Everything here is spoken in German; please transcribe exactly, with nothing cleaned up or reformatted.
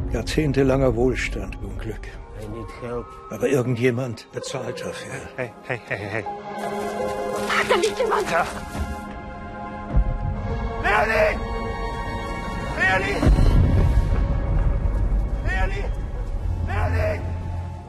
Jahrzehntelanger Wohlstand und Glück. I need help. Aber irgendjemand bezahlt dafür. Hey, hey, hey, hey. Da liegt jemand! Ja. Leonie! Leonie!